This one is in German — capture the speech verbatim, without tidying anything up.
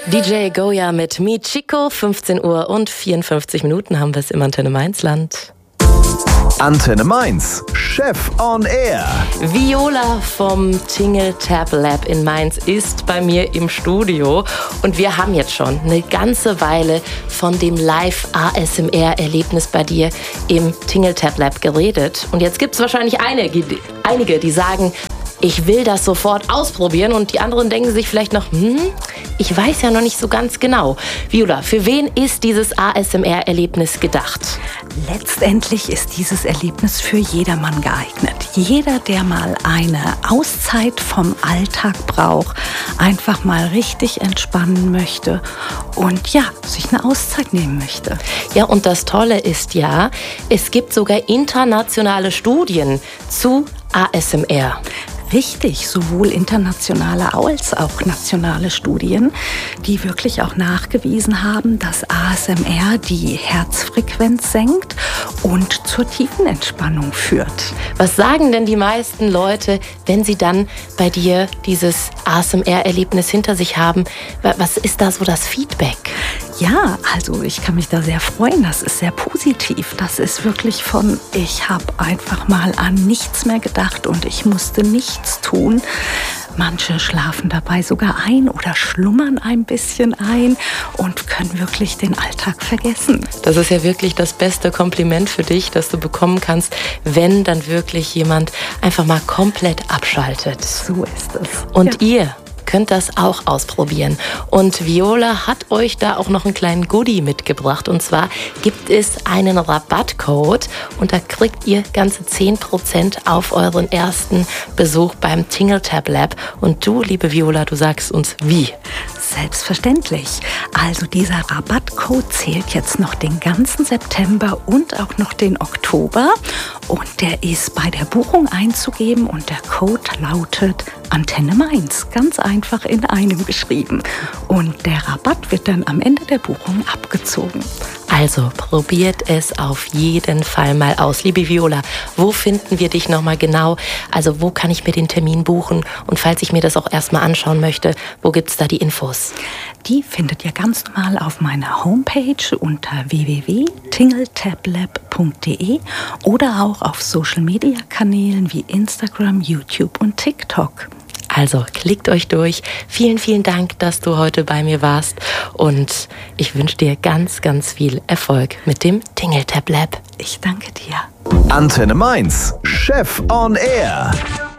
D J Goya mit Mi Chico, fünfzehn Uhr und vierundfünfzig Minuten haben wir es im Antenne Mainz-Land. Antenne Mainz, Chef on Air. Viola vom Tingle Tab Lab in Mainz ist bei mir im Studio und wir haben jetzt schon eine ganze Weile von dem Live-A S M R-Erlebnis bei dir im Tingle Tab Lab geredet. Und jetzt gibt es wahrscheinlich einige, einige, die sagen, ich will das sofort ausprobieren, und die anderen denken sich vielleicht noch, hm, ich weiß ja noch nicht so ganz genau. Viola, für wen ist dieses A S M R-Erlebnis gedacht? Letztendlich ist dieses Erlebnis für jedermann geeignet. Jeder, der mal eine Auszeit vom Alltag braucht, einfach mal richtig entspannen möchte und ja, sich eine Auszeit nehmen möchte. Ja, und das Tolle ist ja, es gibt sogar internationale Studien zu A S M R. Richtig, sowohl internationale als auch nationale Studien, die wirklich auch nachgewiesen haben, dass A S M R die Herzfrequenz senkt und zur tiefen Entspannung führt. Was sagen denn die meisten Leute, wenn sie dann bei dir dieses A S M R-Erlebnis hinter sich haben? Was ist da so das Feedback? Ja, also ich kann mich da sehr freuen. Das ist sehr positiv. Das ist wirklich von, ich habe einfach mal an nichts mehr gedacht und ich musste nichts tun. Manche schlafen dabei sogar ein oder schlummern ein bisschen ein und können wirklich den Alltag vergessen. Das ist ja wirklich das beste Kompliment für dich, das du bekommen kannst, wenn dann wirklich jemand einfach mal komplett abschaltet. So ist es. Und ja. ihr könnt das auch ausprobieren. Und Viola hat euch da auch noch einen kleinen Goodie mitgebracht. Und zwar gibt es einen Rabattcode und da kriegt ihr ganze zehn Prozent auf euren ersten Besuch beim Tingle Tab Lab. Und du, liebe Viola, du sagst uns wie. Selbstverständlich. Also dieser Rabattcode zählt jetzt noch den ganzen September und auch noch den Oktober. Und der ist bei der Buchung einzugeben und der Code lautet Antenne Mainz. Ganz einfach in einem geschrieben. Und der Rabatt wird dann am Ende der Buchung abgezogen. Also probiert es auf jeden Fall mal aus. Liebe Viola, wo finden wir dich nochmal genau? Also wo kann ich mir den Termin buchen? Und falls ich mir das auch erstmal anschauen möchte, wo gibt es da die Infos? Die findet ihr ganz normal auf meiner Homepage unter w w w punkt tingletablab punkt d e oder auch auf Social-Media-Kanälen wie Instagram, YouTube und TikTok. Also klickt euch durch. Vielen, vielen Dank, dass du heute bei mir warst. Und ich wünsche dir ganz, ganz viel Erfolg mit dem Tingle Tab Lab. Ich danke dir. Antenne Mainz, Chef on Air.